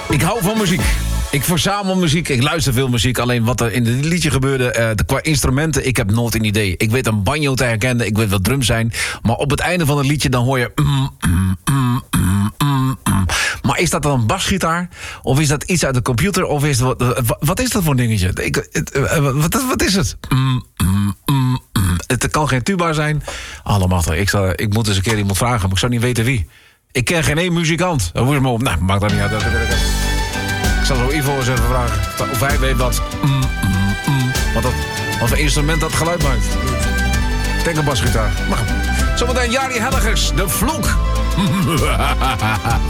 Ik hou van muziek. Ik verzamel muziek, ik luister veel muziek. Alleen wat er in dit liedje gebeurde, qua instrumenten, ik heb nooit een idee. Ik weet een banjo te herkennen, ik weet wat drums zijn. Maar op het einde van het liedje dan hoor je... Maar is dat dan een basgitaar? Of is dat iets uit de computer? Of is het, wat is dat voor een dingetje? Wat is het? Het kan geen tuba zijn. Allemachtig, ik moet eens een keer iemand vragen, maar ik zou niet weten wie. Ik ken geen één muzikant. Hoe is het me op? Nou, maakt dat niet uit. Ik zal zo Ivo eens even vragen of hij weet wat... Wat voor instrument dat geluid maakt. Ik denk een basgitaar. Maar zometeen Jari Hellegers, de vloek.